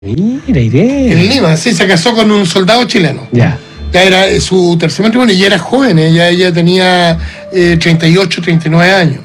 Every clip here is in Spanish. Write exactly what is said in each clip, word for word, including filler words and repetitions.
Mira, Irene. En Lima, sí, se casó con un soldado chileno. Ya. Ya era su tercer matrimonio y era joven, ella, ella tenía eh, treinta y ocho, treinta y nueve años.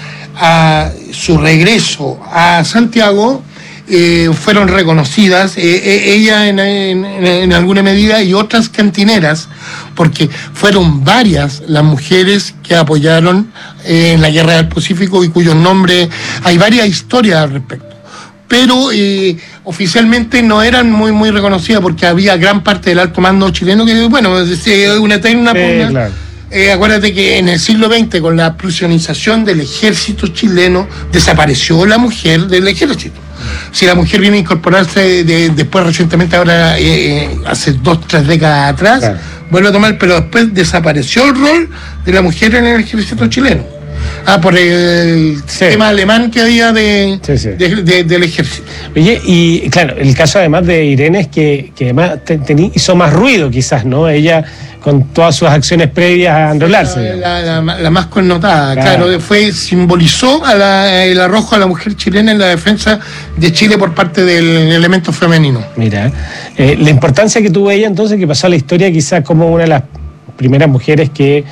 A su regreso a Santiago eh, fueron reconocidas, eh, eh, ella en, en, en alguna medida y otras cantineras, porque fueron varias las mujeres que apoyaron eh, en la Guerra del Pacífico y cuyos nombres, hay varias historias al respecto. Pero eh, oficialmente no eran muy muy reconocidas porque había gran parte del alto mando chileno que, bueno, es una eterna pugna. Sí, claro. Eh, acuérdate que en el siglo veinte, con la prusianización del ejército chileno, desapareció la mujer del ejército. Si la mujer viene a incorporarse de, después recientemente, ahora eh, hace dos, tres décadas atrás, claro, vuelve a tomar, pero después desapareció el rol de la mujer en el ejército chileno. Ah, por el sí. sistema alemán que había de, sí, sí. de, de, del ejército. Oye, y claro, el caso además de Irene es que, que además te, te hizo más ruido quizás, ¿no? Ella con todas sus acciones previas a enrolarse. La, la, la, la más connotada, claro, claro fue, simbolizó a la, el arrojo a la mujer chilena en la defensa de Chile por parte del elemento femenino. Mira, eh, la importancia que tuvo ella entonces, que pasó a la historia quizás como una de las primeras mujeres que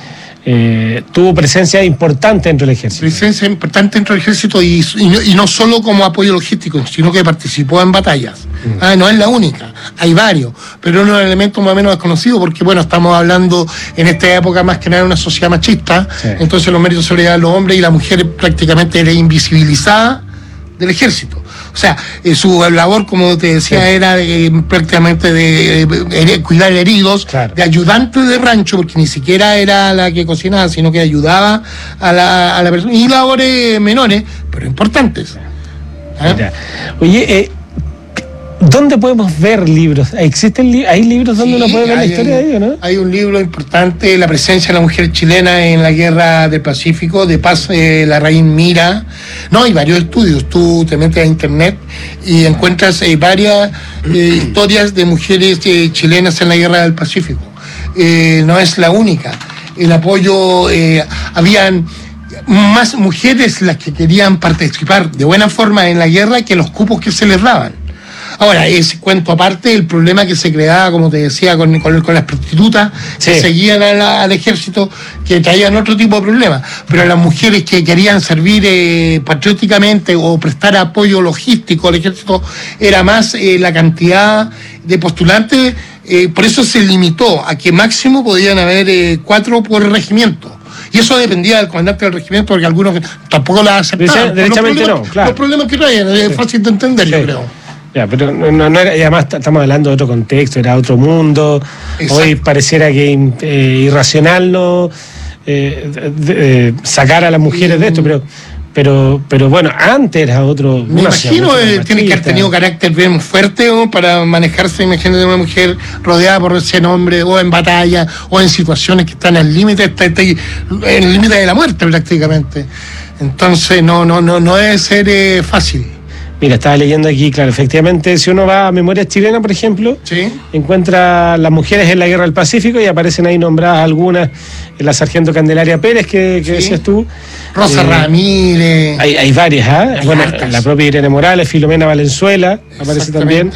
Eh, tuvo presencia importante dentro del ejército. Presencia importante dentro del ejército y, y, no, y no solo como apoyo logístico, sino que participó en batallas. Mm. Ah, no es la única, hay varios, pero es un elemento más o menos desconocido porque, bueno, estamos hablando en esta época más que nada de una sociedad machista, sí. Entonces los méritos se le dan a los hombres y la mujer prácticamente era invisibilizada del ejército. O sea, eh, su labor, como te decía, sí. era eh, prácticamente de, de, de cuidar heridos, claro, de ayudante de rancho, porque ni siquiera era la que cocinaba, sino que ayudaba a la, a la persona. Y labores menores, pero importantes. ¿Eh? Oye, eh, ¿dónde podemos ver libros? ¿Existen li- ¿Hay libros donde sí, uno puede ver la historia un, de ellos, no? Hay un libro importante, La presencia de la mujer chilena en la Guerra del Pacífico, de Paz eh, Larraín Mira. No, hay varios estudios. Tú te metes a internet y encuentras eh, varias eh, historias de mujeres eh, chilenas en la Guerra del Pacífico. Eh, no es la única. El apoyo, eh, habían más mujeres las que querían participar de buena forma en la guerra que los cupos que se les daban. Ahora, ese cuento aparte, el problema que se creaba, como te decía, con, con, con las prostitutas, sí, que seguían a la, al ejército, que traían otro tipo de problemas. Pero las mujeres que querían servir eh, patrióticamente o prestar apoyo logístico al ejército, era más eh, la cantidad de postulantes, eh, por eso se limitó a que máximo podían haber eh, cuatro por regimiento. Y eso dependía del comandante del regimiento, porque algunos tampoco la aceptaban. Derechamente no, claro. Los problemas que traían, es sí. fácil de entender, sí, yo creo. Ya, pero no, no era, y además estamos hablando de otro contexto, era otro mundo. Exacto. Hoy pareciera que eh, irracional no eh, de, eh, sacar a las mujeres de esto, pero pero pero bueno, antes era otro. Me imagino eh, tiene que haber tenido carácter bien fuerte o para manejarse, imagínate una mujer rodeada por cien hombres o en batalla o en situaciones que están al límite, está, está en el límite de la muerte prácticamente. Entonces no no no no debe ser eh, fácil. Mira, estaba leyendo aquí, claro, efectivamente, si uno va a Memorias Chilenas, por ejemplo, ¿sí?, encuentra las mujeres en la Guerra del Pacífico y aparecen ahí nombradas algunas, la sargento Candelaria Pérez, que, que sí, decías tú. Rosa eh, Ramírez. Hay, hay varias, ¿ah? ¿eh? Bueno, hartas. La propia Irene Morales, Filomena Valenzuela, aparece también.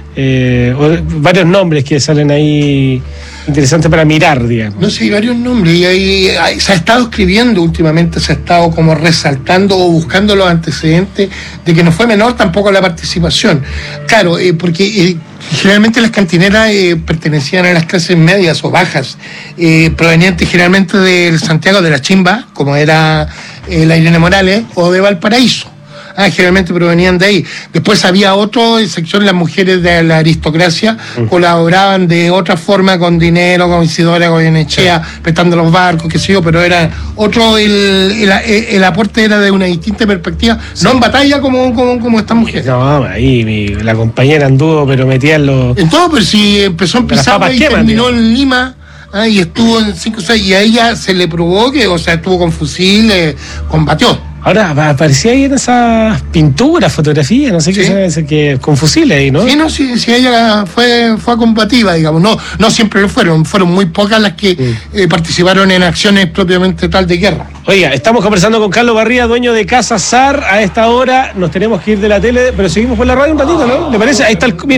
Eh, varios nombres que salen ahí interesantes para mirar, digamos. No sé, hay varios nombres y hay, hay, se ha estado escribiendo últimamente, se ha estado como resaltando o buscando los antecedentes de que no fue menor tampoco la participación. Claro, eh, porque eh, generalmente las cantineras eh, pertenecían a las clases medias o bajas, eh, provenientes generalmente de Santiago de la Chimba, como era eh, la Irene Morales, o de Valparaíso. Ah, generalmente provenían de ahí. Después había otra sección, las mujeres de la aristocracia uh-huh. colaboraban de otra forma con dinero, con Isidora Goyenechea, sí, prestando los barcos, qué sé yo, pero era otro, el, el, el aporte era de una distinta perspectiva, sí, no en batalla como, como, como estas mujeres. No, ahí mi, la compañera anduvo, pero metía en los... En todo, pero si empezó a empezar y terminó en Lima... Ah, y estuvo en cinco o seis, y a ella se le probó que, o sea, estuvo con fusil, eh, combatió. Ahora aparecía ahí en esas pinturas, fotografías, no sé Sí. qué, son, que con fusiles ahí, ¿no? Sí, no, sí, sí, ella fue, fue combativa, digamos, no, no siempre lo fueron, fueron muy pocas las que Mm. eh, participaron en acciones propiamente tal de guerra. Oiga, estamos conversando con Carlos Barría, dueño de Casa Sar. A esta hora nos tenemos que ir de la tele, pero seguimos por la radio un ratito, ¿no? ¿Le parece? Ahí está el...